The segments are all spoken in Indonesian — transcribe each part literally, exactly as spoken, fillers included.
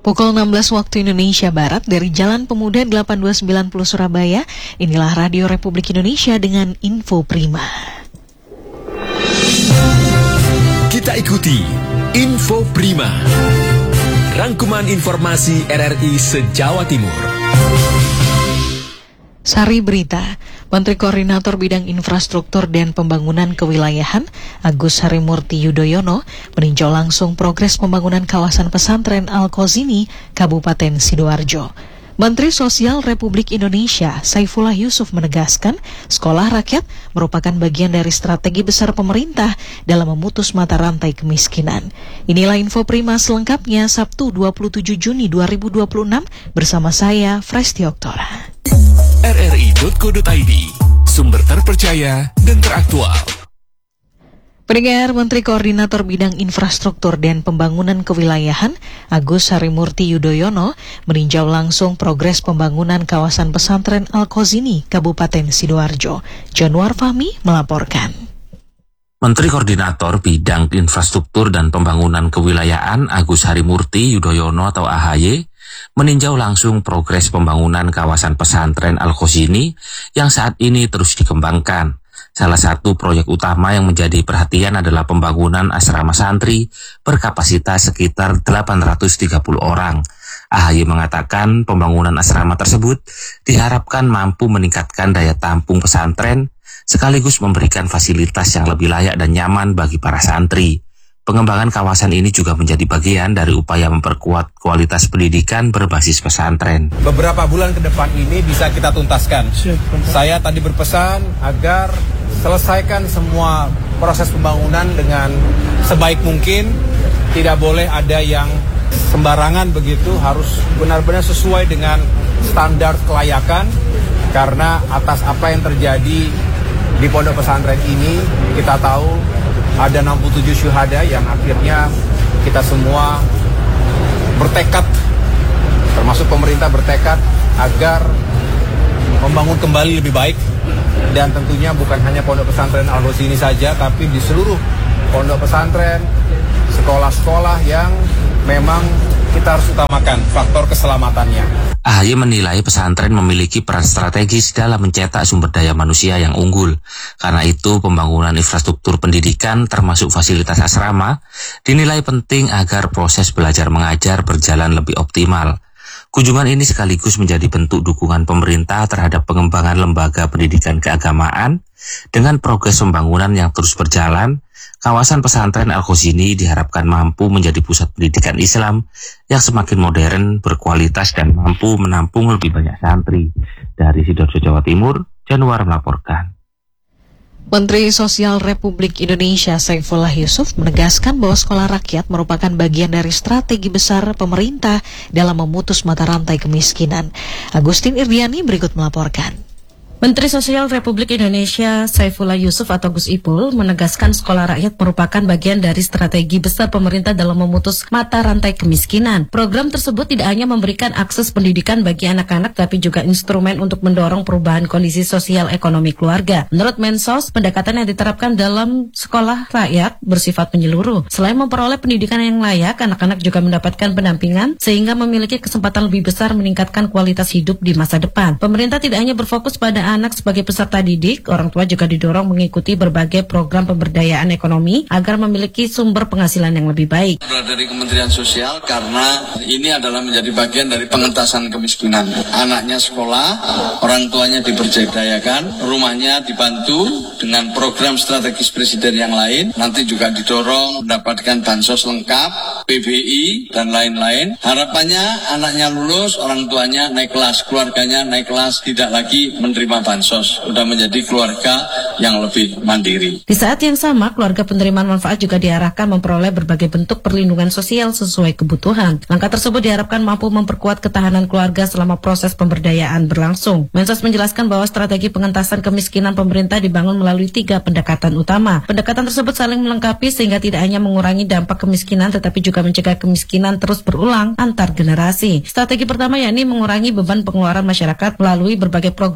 Pukul enam belas waktu Indonesia Barat dari Jalan Pemuda delapan dua sembilan nol Surabaya, inilah Radio Republik Indonesia dengan Info Prima. Kita ikuti Info Prima, rangkuman informasi R R I se-Jawa Timur. Sari berita, Menteri Koordinator Bidang Infrastruktur dan Pembangunan Kewilayahan Agus Harimurti Yudhoyono meninjau langsung progres pembangunan kawasan pesantren Al-Qazini, Kabupaten Sidoarjo. Menteri Sosial Republik Indonesia Saifullah Yusuf menegaskan, sekolah rakyat merupakan bagian dari strategi besar pemerintah dalam memutus mata rantai kemiskinan. Inilah Info Prima selengkapnya Sabtu dua puluh tujuh Juni dua ribu dua puluh enam bersama saya, Fresti Oktora. R R I titik co titik I D, sumber terpercaya dan teraktual. Pendengar, Menteri Koordinator Bidang Infrastruktur dan Pembangunan Kewilayahan Agus Harimurti Yudhoyono meninjau langsung progres pembangunan kawasan pesantren Al-Qazini, Kabupaten Sidoarjo. Januar Fahmi melaporkan. Menteri Koordinator Bidang Infrastruktur dan Pembangunan Kewilayahan Agus Harimurti Yudhoyono atau A H Y meninjau langsung progres pembangunan kawasan pesantren Al-Qazini yang saat ini terus dikembangkan. Salah satu proyek utama yang menjadi perhatian adalah pembangunan asrama santri berkapasitas sekitar delapan ratus tiga puluh orang. A H Y mengatakan pembangunan asrama tersebut diharapkan mampu meningkatkan daya tampung pesantren sekaligus memberikan fasilitas yang lebih layak dan nyaman bagi para santri. Pengembangan kawasan ini juga menjadi bagian dari upaya memperkuat kualitas pendidikan berbasis pesantren. Beberapa bulan ke depan ini bisa kita tuntaskan. Saya tadi berpesan agar selesaikan semua proses pembangunan dengan sebaik mungkin. Tidak boleh ada yang sembarangan begitu, harus benar-benar sesuai dengan standar kelayakan. Karena atas apa yang terjadi di pondok pesantren ini, kita tahu ada enam puluh tujuh syuhada yang akhirnya kita semua bertekad, termasuk pemerintah bertekad agar membangun kembali lebih baik. Dan tentunya bukan hanya pondok pesantren Al-Qazini saja, tapi di seluruh pondok pesantren, sekolah-sekolah yang memang kita harus utamakan faktor keselamatannya. A H Y menilai pesantren memiliki peran strategis dalam mencetak sumber daya manusia yang unggul. Karena itu, pembangunan infrastruktur pendidikan termasuk fasilitas asrama dinilai penting agar proses belajar mengajar berjalan lebih optimal. Kunjungan ini sekaligus menjadi bentuk dukungan pemerintah terhadap pengembangan lembaga pendidikan keagamaan. Dengan progres pembangunan yang terus berjalan, kawasan pesantren Al-Qazini diharapkan mampu menjadi pusat pendidikan Islam yang semakin modern, berkualitas, dan mampu menampung lebih banyak santri. Dari Sidoarjo, Jawa Timur, Januar melaporkan. Menteri Sosial Republik Indonesia Saifullah Yusuf menegaskan bahwa sekolah rakyat merupakan bagian dari strategi besar pemerintah dalam memutus mata rantai kemiskinan. Agustin Irdiani berikut melaporkan. Menteri Sosial Republik Indonesia Saifullah Yusuf atau Gus Ipul menegaskan sekolah rakyat merupakan bagian dari strategi besar pemerintah dalam memutus mata rantai kemiskinan. Program tersebut tidak hanya memberikan akses pendidikan bagi anak-anak, tapi juga instrumen untuk mendorong perubahan kondisi sosial ekonomi keluarga. Menurut Mensos, pendekatan yang diterapkan dalam sekolah rakyat bersifat menyeluruh. Selain memperoleh pendidikan yang layak, anak-anak juga mendapatkan pendampingan sehingga memiliki kesempatan lebih besar meningkatkan kualitas hidup di masa depan. Pemerintah tidak hanya berfokus pada anak sebagai peserta didik, orang tua juga didorong mengikuti berbagai program pemberdayaan ekonomi agar memiliki sumber penghasilan yang lebih baik. Dari Kementerian Sosial karena ini adalah menjadi bagian dari pengentasan kemiskinan. Anaknya sekolah, orang tuanya diberdayakan, rumahnya dibantu dengan program strategis presiden yang lain. Nanti juga didorong mendapatkan bansos lengkap, P B I dan lain-lain. Harapannya anaknya lulus, orang tuanya naik kelas, keluarganya naik kelas, tidak lagi menerima bansos, sudah menjadi keluarga yang lebih mandiri. Di saat yang sama, keluarga penerimaan manfaat juga diarahkan memperoleh berbagai bentuk perlindungan sosial sesuai kebutuhan. Langkah tersebut diharapkan mampu memperkuat ketahanan keluarga selama proses pemberdayaan berlangsung. Mensos menjelaskan bahwa strategi pengentasan kemiskinan pemerintah dibangun melalui tiga pendekatan utama. Pendekatan tersebut saling melengkapi sehingga tidak hanya mengurangi dampak kemiskinan, tetapi juga mencegah kemiskinan terus berulang antar generasi. Strategi pertama yakni mengurangi beban pengeluaran masyarakat melalui berbagai program bantuan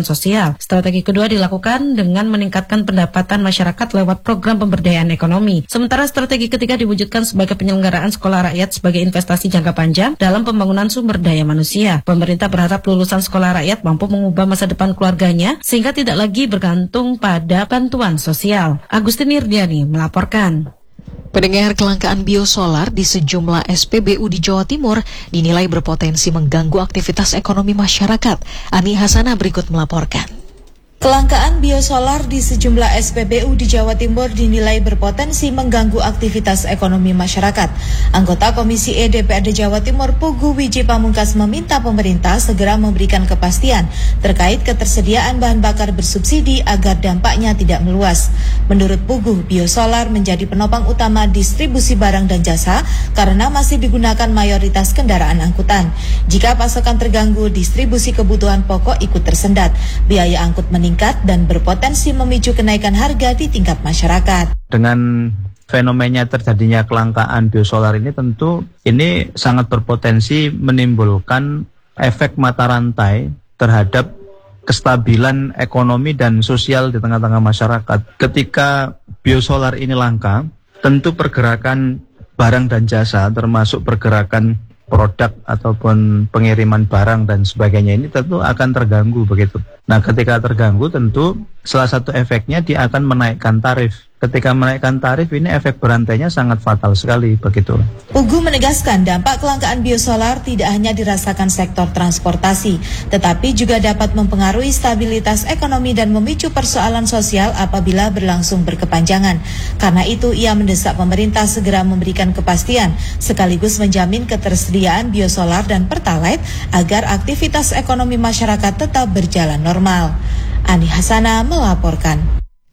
perhutanan sosial. Strategi kedua dilakukan dengan meningkatkan pendapatan masyarakat lewat program pemberdayaan ekonomi. Sementara strategi ketiga diwujudkan sebagai penyelenggaraan sekolah rakyat sebagai investasi jangka panjang dalam pembangunan sumber daya manusia. Pemerintah berharap lulusan sekolah rakyat mampu mengubah masa depan keluarganya sehingga tidak lagi bergantung pada bantuan sosial. Agustin Nirdiani melaporkan. Pendengar, kelangkaan biosolar di sejumlah S P B U di Jawa Timur dinilai berpotensi mengganggu aktivitas ekonomi masyarakat. Ani Hasana berikut melaporkan. Kelangkaan biosolar di sejumlah S P B U di Jawa Timur dinilai berpotensi mengganggu aktivitas ekonomi masyarakat. Anggota Komisi E D P R D Jawa Timur Pugu Wiji Pamungkas meminta pemerintah segera memberikan kepastian terkait ketersediaan bahan bakar bersubsidi agar dampaknya tidak meluas. Menurut Pugu, biosolar menjadi penopang utama distribusi barang dan jasa karena masih digunakan mayoritas kendaraan angkutan. Jika pasokan terganggu, distribusi kebutuhan pokok ikut tersendat. Biaya angkut meningkat dan berpotensi memicu kenaikan harga di tingkat masyarakat. Dengan fenomena terjadinya kelangkaan biosolar ini tentu ini sangat berpotensi menimbulkan efek mata rantai terhadap kestabilan ekonomi dan sosial di tengah-tengah masyarakat. Ketika biosolar ini langka, tentu pergerakan barang dan jasa termasuk pergerakan produk ataupun pengiriman barang dan sebagainya ini tentu akan terganggu begitu. Nah, ketika terganggu tentu salah satu efeknya dia akan menaikkan tarif. Ketika menaikkan tarif ini efek berantainya sangat fatal sekali begitu. Pugu menegaskan dampak kelangkaan biosolar tidak hanya dirasakan sektor transportasi, tetapi juga dapat mempengaruhi stabilitas ekonomi dan memicu persoalan sosial apabila berlangsung berkepanjangan. Karena itu ia mendesak pemerintah segera memberikan kepastian sekaligus menjamin ketersediaan biosolar dan pertalite agar aktivitas ekonomi masyarakat tetap berjalan normal. Ani Hasana melaporkan.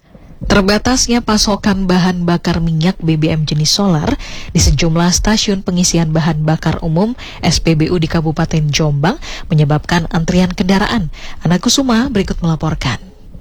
Terbatasnya pasokan bahan bakar minyak B B M jenis solar di sejumlah stasiun pengisian bahan bakar umum S P B U di Kabupaten Jombang menyebabkan antrian kendaraan. Ana Kusuma berikut melaporkan.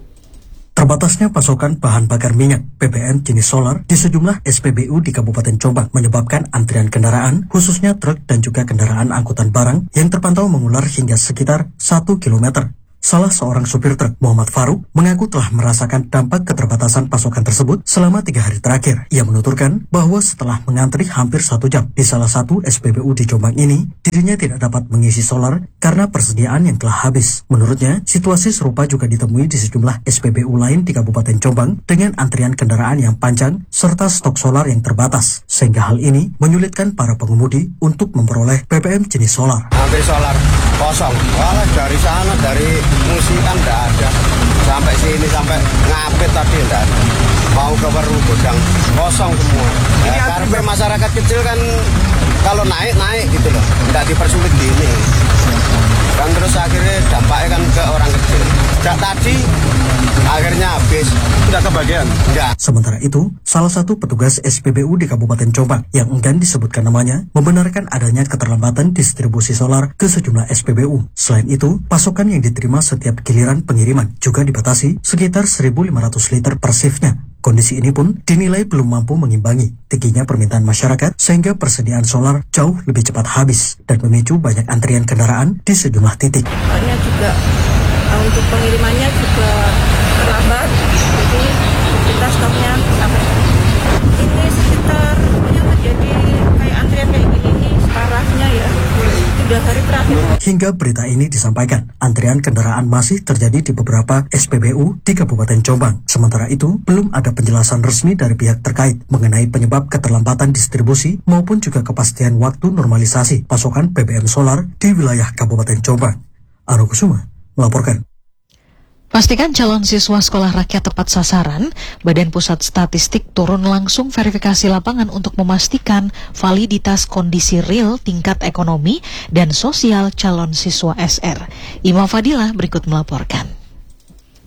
Terbatasnya pasokan bahan bakar minyak B B M jenis solar di sejumlah S P B U di Kabupaten Jombang menyebabkan antrian kendaraan, khususnya truk dan juga kendaraan angkutan barang yang terpantau mengular hingga sekitar satu kilometer. Salah seorang supir truk, Muhammad Faruk, mengaku telah merasakan dampak keterbatasan pasokan tersebut selama tiga hari terakhir. Ia menuturkan bahwa setelah mengantri hampir satu jam di salah satu S P B U di Jombang ini, dirinya tidak dapat mengisi solar karena persediaan yang telah habis. Menurutnya, situasi serupa juga ditemui di sejumlah S P B U lain di Kabupaten Jombang dengan antrian kendaraan yang panjang serta stok solar yang terbatas, sehingga hal ini menyulitkan para pengemudi untuk memperoleh B B M jenis solar. Antri solar kosong, walah dari sana dari musikan tidak ada, sampai sini sampai Ngapit tadi tidak ada, mau ke Weru Godang kosong semua. Ya, karena masyarakat kecil kan kalau naik naik gitu loh, tidak dipersulit gini. Dan terus akhirnya dampaknya kan ke orang kecil. Sejak tadi akhirnya habis, tidak kebagian. Enggak. Sementara itu, salah satu petugas S P B U di Kabupaten Jombang yang enggan disebutkan namanya membenarkan adanya keterlambatan distribusi solar ke sejumlah S P B U. Selain itu, pasokan yang diterima setiap giliran pengiriman juga dibatasi sekitar seribu lima ratus liter per shiftnya. Kondisi ini pun dinilai belum mampu mengimbangi tingginya permintaan masyarakat sehingga persediaan solar jauh lebih cepat habis dan memicu banyak antrian kendaraan di sejumlah titik. Soalnya juga uh, untuk pengirimannya juga terlambat, jadi kita stoknya sampai ini sekitar yang terjadi kayak antrian kayak gini nih parahnya ya. Sudah hari terakhir. Hingga berita ini disampaikan, antrian kendaraan masih terjadi di beberapa S P B U di Kabupaten Jombang. Sementara itu, belum ada penjelasan resmi dari pihak terkait mengenai penyebab keterlambatan distribusi maupun juga kepastian waktu normalisasi pasokan B B M solar di wilayah Kabupaten Jombang. Anu Kusuma melaporkan. Pastikan calon siswa sekolah rakyat tepat sasaran, Badan Pusat Statistik turun langsung verifikasi lapangan untuk memastikan validitas kondisi real tingkat ekonomi dan sosial calon siswa S R. Ima Fadilah berikut melaporkan.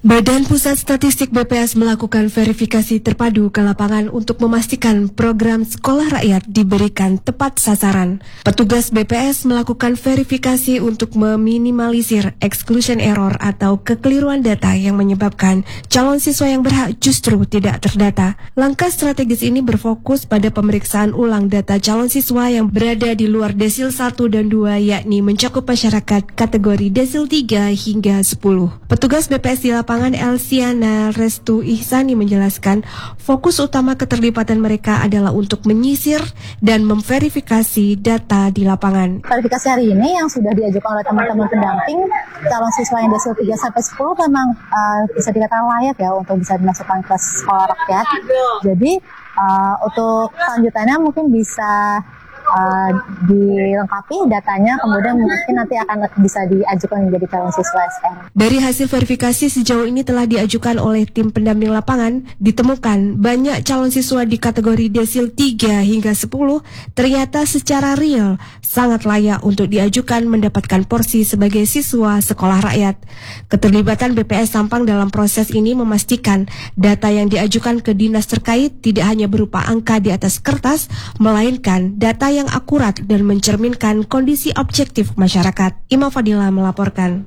Badan Pusat Statistik B P S melakukan verifikasi terpadu ke lapangan untuk memastikan program sekolah rakyat diberikan tepat sasaran. Petugas B P S melakukan verifikasi untuk meminimalisir exclusion error atau kekeliruan data yang menyebabkan calon siswa yang berhak justru tidak terdata. Langkah strategis ini berfokus pada pemeriksaan ulang data calon siswa yang berada di luar desil satu dan dua, yakni mencakup masyarakat kategori desil tiga hingga sepuluh. Petugas B P S di lapangan Lapangan Elsiana Restu Ihsani menjelaskan fokus utama keterlibatan mereka adalah untuk menyisir dan memverifikasi data di lapangan. Verifikasi hari ini yang sudah diajukan oleh teman-teman pendamping calon siswa yang desil tiga sampai sepuluh memang uh, bisa dikatakan layak ya untuk bisa dimasukkan ke sekolah rakyat. Jadi uh, untuk selanjutnya mungkin bisa Uh, dilengkapi datanya, kemudian mungkin nanti akan bisa diajukan menjadi calon siswa S R. Dari hasil verifikasi sejauh ini telah diajukan oleh tim pendamping lapangan, ditemukan banyak calon siswa di kategori desil tiga hingga sepuluh ternyata secara real sangat layak untuk diajukan mendapatkan porsi sebagai siswa sekolah rakyat. Keterlibatan B P S Sampang dalam proses ini memastikan data yang diajukan ke dinas terkait tidak hanya berupa angka di atas kertas, melainkan data yang yang akurat dan mencerminkan kondisi objektif masyarakat. Ima Fadila melaporkan.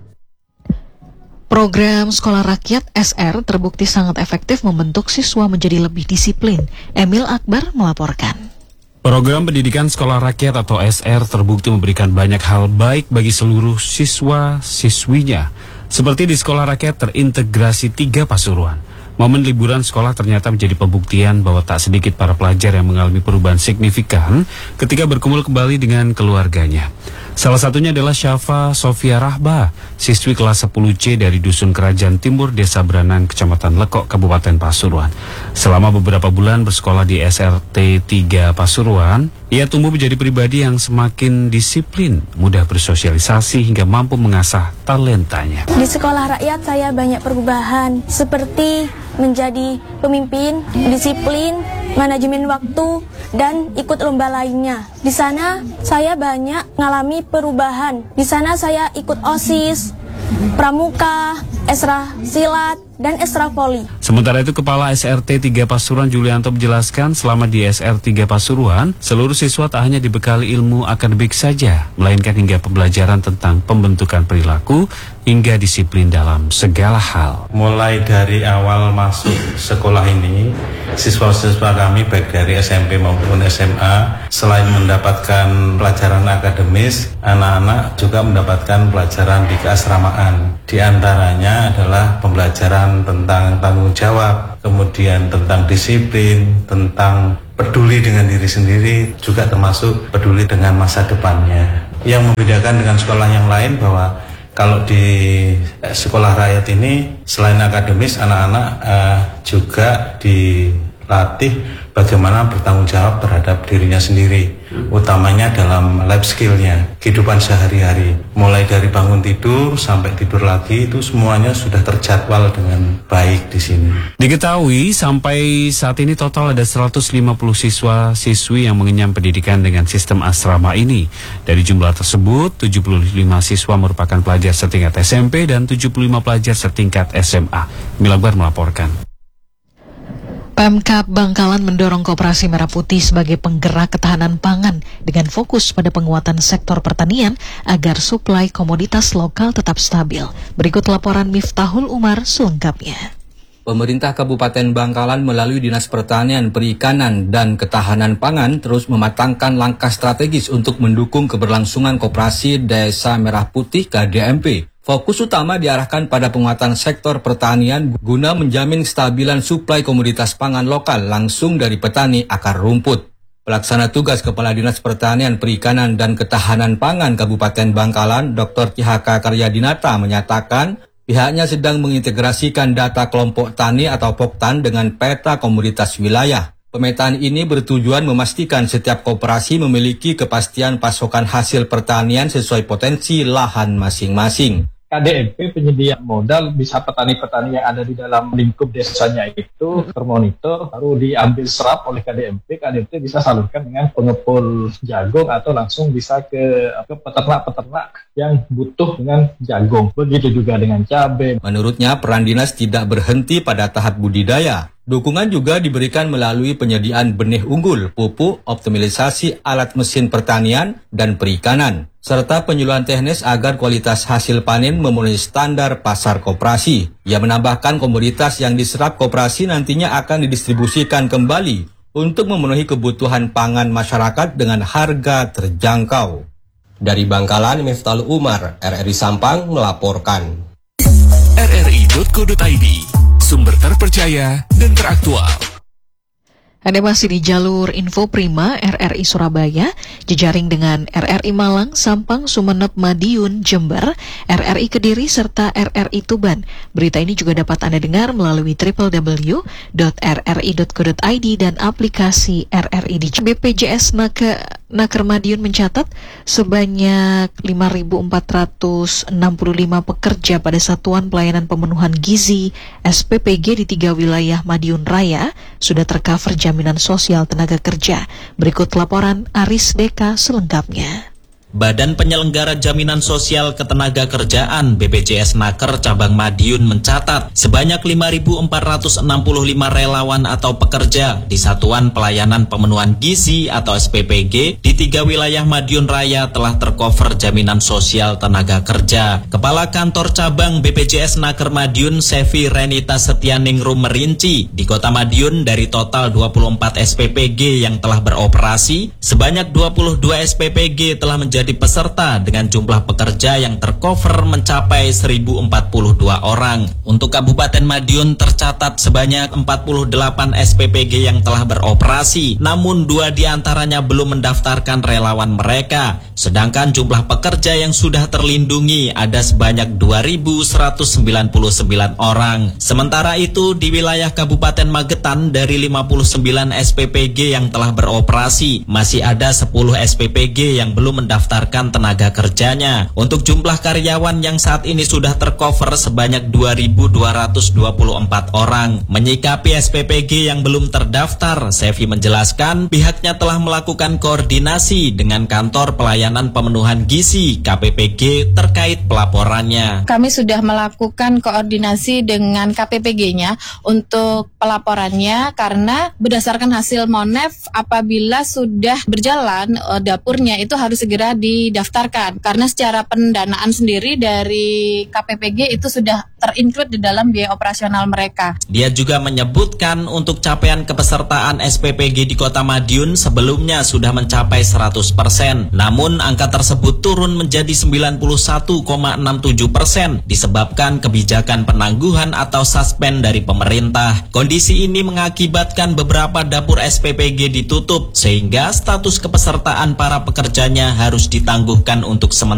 Program Sekolah Rakyat S R terbukti sangat efektif membentuk siswa menjadi lebih disiplin. Emil Akbar melaporkan. Program pendidikan Sekolah Rakyat atau S R terbukti memberikan banyak hal baik bagi seluruh siswa-siswinya. Seperti di Sekolah Rakyat terintegrasi tiga Pasuruan. Momen liburan sekolah ternyata menjadi pembuktian bahwa tak sedikit para pelajar yang mengalami perubahan signifikan ketika berkumpul kembali dengan keluarganya. Salah satunya adalah Syafa Sofia Rahba, siswi kelas sepuluh C dari Dusun Kerajaan Timur, Desa Beranang, Kecamatan Lekok, Kabupaten Pasuruan. Selama beberapa bulan bersekolah di S R T tiga Pasuruan, ia tumbuh menjadi pribadi yang semakin disiplin, mudah bersosialisasi hingga mampu mengasah talentanya. Di sekolah rakyat saya banyak perubahan, seperti menjadi pemimpin, disiplin, manajemen waktu, dan ikut lomba lainnya. Di sana saya banyak mengalami perubahan. Di sana saya ikut OSIS, pramuka, ekstra silat, dan ekstra voli. Sementara itu Kepala S R T tiga Pasuruan Julianto menjelaskan selama di S R tiga Pasuruan, seluruh siswa tak hanya dibekali ilmu akademik saja, melainkan hingga pembelajaran tentang pembentukan perilaku hingga disiplin dalam segala hal. Mulai dari awal masuk sekolah ini, siswa-siswa kami baik dari S M P maupun S M A, selain mendapatkan pelajaran akademis, anak-anak juga mendapatkan pelajaran di keasramaan. Di antaranya adalah pembelajaran tentang tanggung jawab, kemudian tentang disiplin, tentang peduli dengan diri sendiri, juga termasuk peduli dengan masa depannya. Yang membedakan dengan sekolah yang lain bahwa kalau di sekolah rakyat ini selain akademis, anak-anak uh, juga dilatih bagaimana bertanggung jawab terhadap dirinya sendiri, utamanya dalam life skill-nya, kehidupan sehari-hari. Mulai dari bangun tidur sampai tidur lagi, itu semuanya sudah terjadwal dengan baik di sini. Diketahui sampai saat ini total ada seratus lima puluh siswa-siswi yang mengenyam pendidikan dengan sistem asrama ini. Dari jumlah tersebut, tujuh puluh lima siswa merupakan pelajar setingkat S M P dan tujuh puluh lima pelajar setingkat S M A. Milakbar melaporkan. Pemkab Bangkalan mendorong Koperasi Merah Putih sebagai penggerak ketahanan pangan dengan fokus pada penguatan sektor pertanian agar suplai komoditas lokal tetap stabil. Berikut laporan Miftahul Umar selengkapnya. Pemerintah Kabupaten Bangkalan melalui Dinas Pertanian, Perikanan, dan Ketahanan Pangan terus mematangkan langkah strategis untuk mendukung keberlangsungan Koperasi Desa Merah Putih K D M P. Fokus utama diarahkan pada penguatan sektor pertanian guna menjamin kestabilan suplai komoditas pangan lokal langsung dari petani akar rumput. Pelaksana tugas Kepala Dinas Pertanian, Perikanan, dan Ketahanan Pangan Kabupaten Bangkalan, Doktor K H K Karyadinata menyatakan pihaknya sedang mengintegrasikan data kelompok tani atau Poktan dengan peta komoditas wilayah. Pemetaan ini bertujuan memastikan setiap koperasi memiliki kepastian pasokan hasil pertanian sesuai potensi lahan masing-masing. K D M P penyedia modal bisa petani-petani yang ada di dalam lingkup desanya itu termonitor, baru diambil serap oleh K D M P. K D M P bisa salurkan dengan pengepul jagung atau langsung bisa ke, ke peternak-peternak yang butuh dengan jagung. Begitu juga dengan cabai. Menurutnya, peran dinas tidak berhenti pada tahap budidaya. Dukungan juga diberikan melalui penyediaan benih unggul, pupuk, optimalisasi alat mesin pertanian, dan perikanan, serta penyuluhan teknis agar kualitas hasil panen memenuhi standar pasar koperasi. Ia menambahkan komoditas yang diserap koperasi nantinya akan didistribusikan kembali untuk memenuhi kebutuhan pangan masyarakat dengan harga terjangkau. Dari Bangkalan, Miftahul Umar, R R I Sampang melaporkan. R R I titik co titik I D, sumber terpercaya dan teraktual. Anda masih di jalur Info Prima R R I Surabaya, jejaring dengan R R I Malang, Sampang, Sumeneb, Madiun, Jember, R R I Kediri, serta R R I Tuban. Berita ini juga dapat Anda dengar melalui w w w titik r r i titik co titik i d dan aplikasi R R I di B P J S Naker, Naker Madiun mencatat sebanyak lima ribu empat ratus enam puluh lima pekerja pada Satuan Pelayanan Pemenuhan Gizi S P P G di tiga wilayah Madiun Raya sudah tercover jaminan sosial tenaga kerja. Berikut laporan Aris Deka selengkapnya. Badan Penyelenggara Jaminan Sosial Ketenagakerjaan B P J S Naker Cabang Madiun mencatat sebanyak lima ribu empat ratus enam puluh lima relawan atau pekerja di Satuan Pelayanan Pemenuhan Gizi atau S P P G di tiga wilayah Madiun Raya telah tercover jaminan sosial tenaga kerja. Kepala Kantor Cabang B P J S Naker Madiun, Sevi Renita Setianingrum merinci, di Kota Madiun dari total dua puluh empat S P P G yang telah beroperasi, sebanyak dua puluh dua S P P G telah menjadi peserta dengan jumlah pekerja yang tercover mencapai seribu empat puluh dua orang. Untuk Kabupaten Madiun tercatat sebanyak empat puluh delapan S P P G yang telah beroperasi, namun dua diantaranya belum mendaftarkan relawan mereka. Sedangkan jumlah pekerja yang sudah terlindungi ada sebanyak dua ribu seratus sembilan puluh sembilan orang. Sementara itu di wilayah Kabupaten Magetan dari lima puluh sembilan S P P G yang telah beroperasi, masih ada sepuluh S P P G yang belum mendaftarkan tenaga kerjanya. Untuk jumlah karyawan yang saat ini sudah tercover sebanyak dua ribu dua ratus dua puluh empat orang. Menyikapi S P P G yang belum terdaftar, Sevi menjelaskan pihaknya telah melakukan koordinasi dengan Kantor Pelayanan Pemenuhan Gizi K P P G terkait pelaporannya. Kami sudah melakukan koordinasi dengan K P P G-nya untuk pelaporannya karena berdasarkan hasil Monef apabila sudah berjalan dapurnya itu harus segera didaftarkan karena secara pendanaan sendiri dari K P P G itu sudah terinclude di dalam biaya operasional mereka. Dia juga menyebutkan untuk capaian kepesertaan S P P G di Kota Madiun sebelumnya sudah mencapai seratus persen. Namun angka tersebut turun menjadi sembilan puluh satu koma enam tujuh persen disebabkan kebijakan penangguhan atau suspend dari pemerintah. Kondisi ini mengakibatkan beberapa dapur S P P G ditutup sehingga status kepesertaan para pekerjanya harus ditangguhkan untuk sementara.